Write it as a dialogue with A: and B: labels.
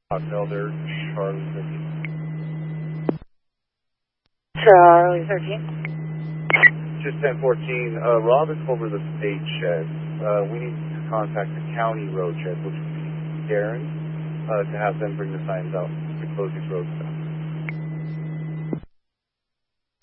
A: Hotel there, Charlie 13.
B: Charlie 13.
A: Just 1014. Rob is over the state shed. We need to contact the county road shed, which would be Darren, to have them bring the signs out to close these roads down.